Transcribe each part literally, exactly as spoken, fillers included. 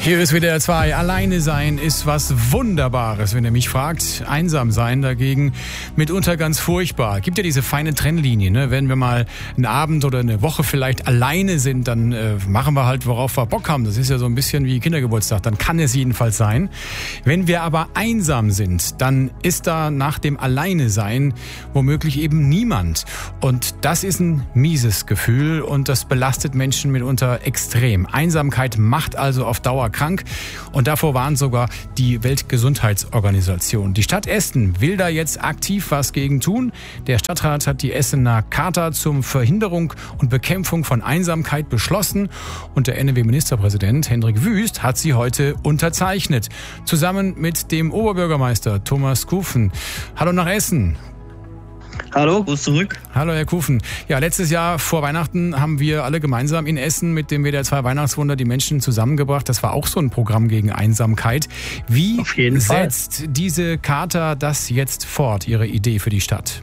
Hier ist W D R zwei. Alleine sein ist was Wunderbares, wenn ihr mich fragt. Einsam sein dagegen mitunter ganz furchtbar. Gibt ja diese feine Trennlinie, ne? Wenn wir mal einen Abend oder eine Woche vielleicht alleine sind, dann äh, machen wir halt, worauf wir Bock haben. Das ist ja so ein bisschen wie Kindergeburtstag. Dann kann es jedenfalls sein. Wenn wir aber einsam sind, dann ist da nach dem Alleine-Sein womöglich eben niemand. Und das ist ein mieses Gefühl und das belastet Menschen mitunter extrem. Einsamkeit macht also auf Dauer krank und davor warnt sogar die Weltgesundheitsorganisation. Die Stadt Essen will da jetzt aktiv was gegen tun. Der Stadtrat hat die Essener Charta zur Verhinderung und Bekämpfung von Einsamkeit beschlossen und der N R W-Ministerpräsident Hendrik Wüst hat sie heute unterzeichnet. Zusammen mit dem Oberbürgermeister Thomas Kufen. Hallo nach Essen. Hallo, Gruß zurück. Hallo Herr Kufen. Ja, letztes Jahr vor Weihnachten haben wir alle gemeinsam in Essen mit dem W D R zwei Weihnachtswunder die Menschen zusammengebracht. Das war auch so ein Programm gegen Einsamkeit. Wie Auf jeden Fall. setzt diese Charta das jetzt fort, Ihre Idee für die Stadt?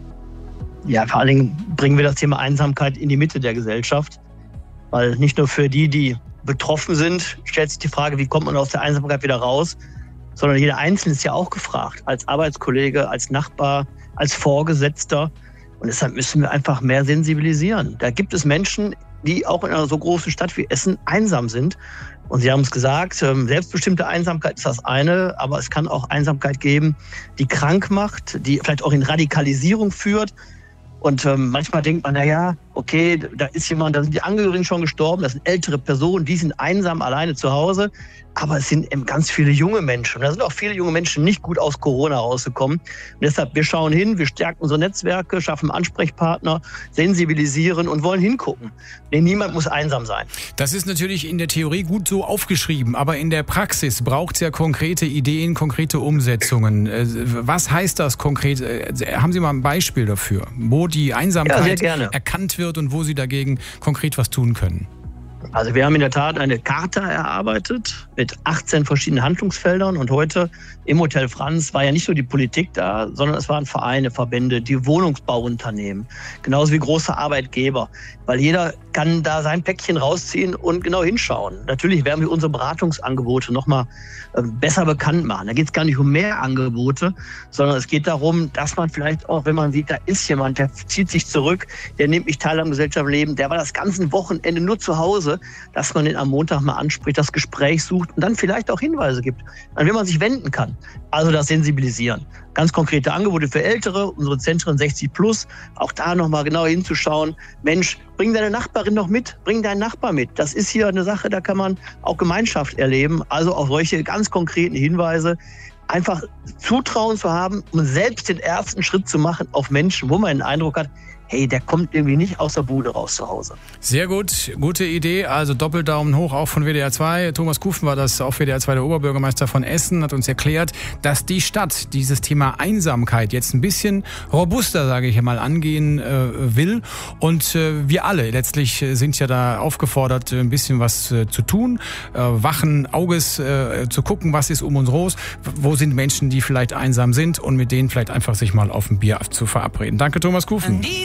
Ja, vor allen Dingen bringen wir das Thema Einsamkeit in die Mitte der Gesellschaft. Weil nicht nur für die, die betroffen sind, stellt sich die Frage, wie kommt man aus der Einsamkeit wieder raus, sondern jeder Einzelne ist ja auch gefragt, als Arbeitskollege, als Nachbar, als Vorgesetzter. Und deshalb müssen wir einfach mehr sensibilisieren. Da gibt es Menschen, die auch in einer so großen Stadt wie Essen einsam sind. Und Sie haben es gesagt, selbstbestimmte Einsamkeit ist das eine, aber es kann auch Einsamkeit geben, die krank macht, die vielleicht auch in Radikalisierung führt. Und ähm, manchmal denkt man, na ja, okay, da ist jemand, da sind die Angehörigen schon gestorben, das sind ältere Personen, die sind einsam alleine zu Hause. Aber es sind eben ganz viele junge Menschen. Und da sind auch viele junge Menschen nicht gut aus Corona rausgekommen. Und deshalb, wir schauen hin, wir stärken unsere Netzwerke, schaffen Ansprechpartner, sensibilisieren und wollen hingucken. Denn niemand muss einsam sein. Das ist natürlich in der Theorie gut so aufgeschrieben, aber in der Praxis braucht es ja konkrete Ideen, konkrete Umsetzungen. Was heißt das konkret? Haben Sie mal ein Beispiel dafür, wo die Einsamkeit ja, erkannt wird und wo Sie dagegen konkret was tun können? Also wir haben in der Tat eine Charta erarbeitet mit achtzehn verschiedenen Handlungsfeldern und heute im Hotel Franz war ja nicht nur die Politik da, sondern es waren Vereine, Verbände, die Wohnungsbauunternehmen, genauso wie große Arbeitgeber, weil jeder kann da sein Päckchen rausziehen und genau hinschauen. Natürlich werden wir unsere Beratungsangebote nochmal besser bekannt machen. Da geht es gar nicht um mehr Angebote, sondern es geht darum, dass man vielleicht auch, wenn man sieht, da ist jemand, der zieht sich zurück, der nimmt nicht teil am Gesellschaftsleben, der war das ganze Wochenende nur zu Hause, dass man den am Montag mal anspricht, das Gespräch sucht und dann vielleicht auch Hinweise gibt, an wen man sich wenden kann. Also das Sensibilisieren. Ganz konkrete Angebote für Ältere, unsere Zentren sechzig plus, auch da nochmal genau hinzuschauen. Mensch, bring deine Nachbarin noch mit, bring deinen Nachbar mit. Das ist hier eine Sache, da kann man auch Gemeinschaft erleben. Also auch solche ganz konkreten Hinweise. Einfach Zutrauen zu haben, um selbst den ersten Schritt zu machen auf Menschen, wo man den Eindruck hat, hey, der kommt irgendwie nicht aus der Bude raus zu Hause. Sehr gut, gute Idee. Also Doppeldaumen hoch auch von W D R zwei. Thomas Kufen war das auf W D R zwei, der Oberbürgermeister von Essen, hat uns erklärt, dass die Stadt dieses Thema Einsamkeit jetzt ein bisschen robuster, sage ich mal, angehen äh, will. Und äh, wir alle letztlich sind ja da aufgefordert, ein bisschen was äh, zu tun, äh, wachen Auges äh, zu gucken, was ist um uns los, wo sind Menschen, die vielleicht einsam sind und mit denen vielleicht einfach sich mal auf ein Bier zu verabreden. Danke, Thomas Kufen.